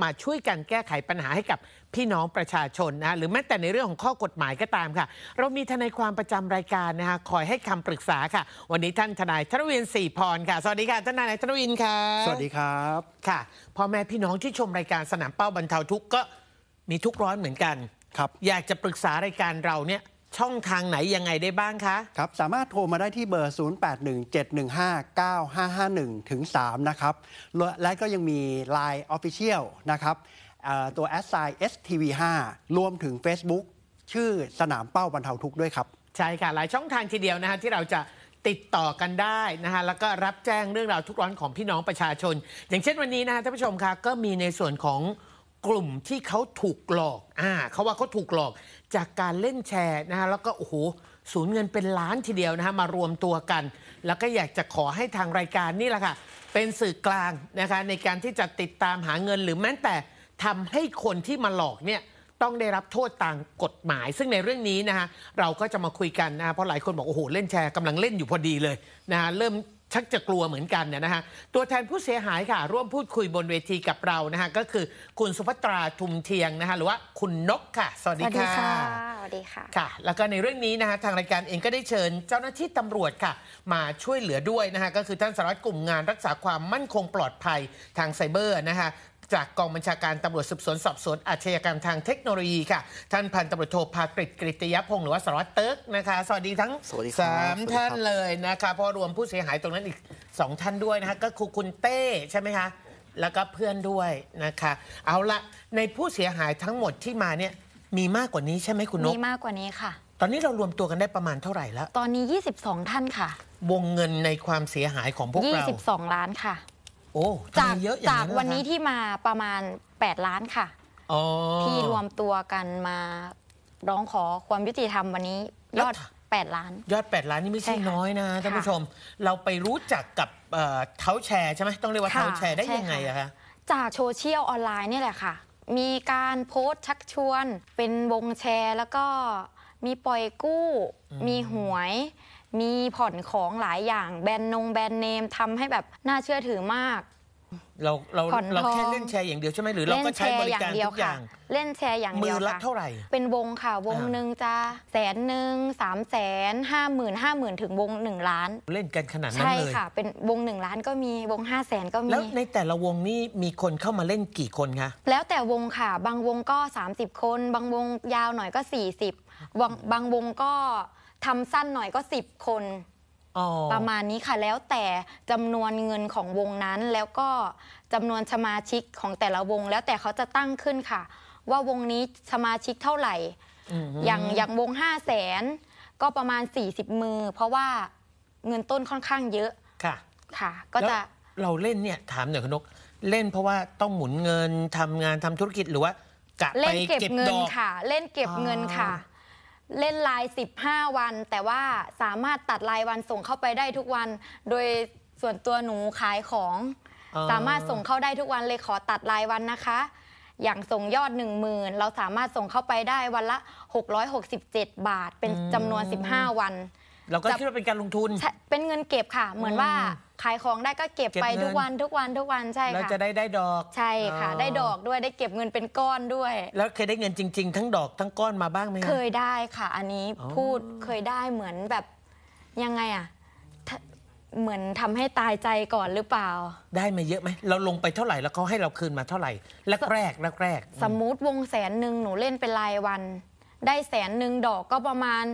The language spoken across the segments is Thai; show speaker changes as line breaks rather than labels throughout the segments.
มาช่วยกันแก้ไขปัญหาให้กับพี่น้องประชาชนนะหรือแม้แต่ในเรื่องของข้อกฎหมายก็ตามค่ะเรามีทนายความประจำรายการนะคะคอยให้คำปรึกษาค่ะวันนี้ท่านทนายธนวิน ศรีพรค่ะสวัสดีค่ะทนายธนวินค่ะ
สวัสดีครับ
ค่ะพ่อแม่พี่น้องที่ชมรายการสนามเป้าบรรเทาทุกข์ก็มีทุกข์ร้อนเหมือนกัน
ครับ
อยากจะปรึกษารายการเราเนี่ยช่องทางไหนยังไงได้บ้างคะ
ครับสามารถโทรมาได้ที่เบอร์ 0817159551 ถึง 3 นะครับและก็ยังมี Line Official นะครับตัว @STV5 รวมถึง Facebook ชื่อสนามเป้าบรรเทาทุกข์ด้วยครับ
ใช่ค่ะหลายช่องทางทีเดียวนะคะที่เราจะติดต่อกันได้นะคะแล้วก็รับแจ้งเรื่องราวทุกข์ร้อนของพี่น้องประชาชนอย่างเช่นวันนี้นะคะท่านผู้ชมคะก็มีในส่วนของกลุ่มที่เขาถูกหลอกเขาว่าเขาถูกหลอกจากการเล่นแชร์นะคะแล้วก็โอ้โหสูญเงินเป็นล้านทีเดียวนะคะมารวมตัวกันแล้วก็อยากจะขอให้ทางรายการนี่แหละค่ะเป็นสื่อกลางนะคะในการที่จะติดตามหาเงินหรือแม้แต่ทำให้คนที่มาหลอกเนี่ยต้องได้รับโทษตามกฎหมายซึ่งในเรื่องนี้นะคะเราก็จะมาคุยกันนะเพราะหลายคนบอกโอ้โหเล่นแชร์กำลังเล่นอยู่พอดีเลยนะเริ่มชักจะกลัวเหมือนกันเนี่ยนะคะตัวแทนผู้เสียหายค่ะร่วมพูดคุยบนเวทีกับเรานะคะก็คือคุณสุภัตราทุมเทียงนะคะหรือว่าคุณนกค่ะสวัสดีค่ะ
สวัสดีค่ะ
ค่ะแล้วก็ในเรื่องนี้นะคะทางรายการเองก็ได้เชิญเจ้าหน้าที่ตำรวจค่ะมาช่วยเหลือด้วยนะคะก็คือท่านสารวัตรกลุ่มงานรักษาความมั่นคงปลอดภัยทางไซเบอร์นะคะจากกองบัญชาการตำรวจสืบสวนสอบสวนอาชญากรรมทางเทคโนโลยีค่ะท่านพันตำรวจโทภากฤษ กฤตยพงศ์หรือว่าสารวัตรเติ๊กนะคะสวัสดีทั้ง3ท่านเลยนะคะพอรวมผู้เสียหายตรงนั้นอีก2ท่านด้วยนะคะก็คือคุณเต้ใช่ไหมคะแล้วก็เพื่อนด้วยนะคะเอาละในผู้เสียหายทั้งหมดที่มาเนี่ยมีมากกว่านี้ใช่ไหมคุณนก
มีมากกว่านี้ค่ะ
ตอนนี้เรารวมตัวกันได้ประมาณเท่าไหร่แล้ว
ตอนนี้22ท่านค่ะ
วงเงินในความเสียหายของพวกเรา
22 ล้านค่ะ
โอ้
จากวันนี้ที่มาประมาณ8 ล้านค่ะที่รวมตัวกันมาร้องขอความยุติธรรมวันนี้ยอด8 ล้าน
ยอด8 ล้านนี่ไม่ใช่น้อยนะท่านผู้ชมเราไปรู้จักกับเท้าแชร์ใช่ไหมต้องเรียกว่าเท้าแชร์ได้ยังไงอะคะ
จากโซเชียลออนไลน์นี่แหละค่ะมีการโพสต์ชักชวนเป็นวงแชร์แล้วก็มีปล่อยกู้มีหวยมีผ่อนของหลายอย่างแบรนด์เนมทำให้แบบน่าเชื่อถือมาก
เราแค่เล่นแชร์อย่างเดียวใช่ไหมหรือเราก็ใช้บริการทุกอย่าง
เล่นแชร์อย่างเดียว
มือละเท่าไหร่
เป็นวงค่ะวงหนึ่งจะ100,000 350,000 ถึงวง1 ล้าน
เล่นกันขนาดนั้นเลย
ใช่ค่ะเป็นวง1 ล้านก็มีวง500,000ก็มี
แล้วในแต่ละวงนี่มีคนเข้ามาเล่นกี่คนคะ
แล้วแต่วงค่ะบางวงก็30 คนบางวงยาวหน่อยก็40บางวงก็ทำสั้นหน่อยก็10 คนประมาณนี้ค่ะแล้วแต่จำนวนเงินของวงนั้นแล้วก็จำนวนสมาชิกของแต่ละวงแล้วแต่เขาจะตั้งขึ้นค่ะว่าวงนี้สมาชิกเท่าไหร่อย่างวง500,000ก็ประมาณ40 มือเพราะว่าเงินต้นค่อนข้างเยอะค่ะก็จะ
เราเล่นเนี่ยถามหน่อยคุณนกเล่นเพราะว่าต้องหมุนเงินทำงานทำธุรกิจหรือว่ากะไปเก็บเงิน
ค่ะเล่นเก็บเงินค่ะเล่นราย15 วันแต่ว่าสามารถตัดรายวันส่งเข้าไปได้ทุกวันโดยส่วนตัวหนูขายของสามารถส่งเข้าได้ทุกวันเลยขอตัดรายวันนะคะอย่างส่งยอด 10,000เราสามารถส่งเข้าไปได้วันละ667 บาทเป็นจำนวน15 วัน
เราก็คิดว่าเป็นการลงทุน
เป็นเงินเก็บค่ะเหมือนว่าขายของได้ก็เก็บไปทุกวันใช่ค่ะ
เราจะได้ดอก
ใช่ค่ะได้ดอกด้วยได้เก็บเงินเป็นก้อนด้วย
แล้วเคยได้เงินจริงๆทั้งดอกทั้งก้อนมาบ้างไหม
เคยได้ค่ะอันนี้พูดเคยได้เหมือนแบบยังไงอะเหมือนทำให้ตายใจก่อนหรือเปล่า
ได้มาเยอะไหมเราลงไปเท่าไหร่แล้วเขาให้เราคืนมาเท่าไหร่แรก
สมมุติวง100,000หนูเล่นเป็นรายวันได้100,000ดอกก็ประมาณ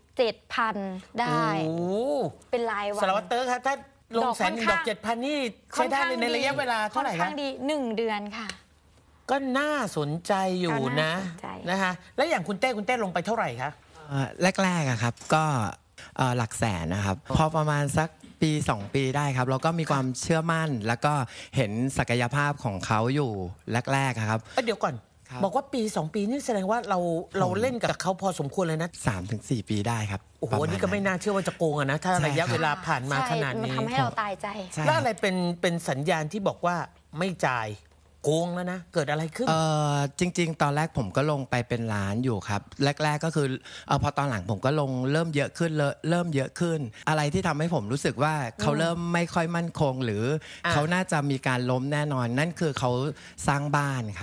7,000ได้เป็นรายวัน
สารวัตรเตอร์ครับถ้าลง100,000ดอก7,000นี่ใช้ได้ในระยะเวลาเท่าไหร่ครับ
ค่อนข้างดี1 เดือนค่ะ
ก็น่าสนใจอยู่นะคะแล้วอย่างคุณเต้ลงไปเท่าไหร่คะ
แรกอะครับก็หลักแสนนะครับพอประมาณสักปี2 ปีได้ครับเราก็มีความเชื่อมั่นแล้วก็เห็นศักยภาพของเขาอยู่แรกๆครับ
เดี๋ยวก่อนบอกว่าปี2 ปีนี่แสดงว่าเราเล่นกับเขาพอสมควรเลยนะ
3-4 ปีได้ครับ
โอ้โหนี่ก็ไม่น่าเชื่อว่าจะโกงนะถ้าระยะเวลาผ่านมาขนาดนี้
ทำให้เราตายใจ
แล้วอะไรเป็นสัญญาณที่บอกว่าไม่จ่ายโกงแล้วนะเกิดอะไรขึ้น
จริงๆตอนแรกผมก็ลงไปเป็นล้านอยู่ครับแรกๆก็คือพอตอนหลังผมก็ลงเริ่มเยอะขึ้นอะไรที่ทำให้ผมรู้สึกว่าเขาเริ่มไม่ค่อยมั่นคงหรือเขาน่าจะมีการล้มแน่นอนนั่นคือเขาสร้างบ้านครับ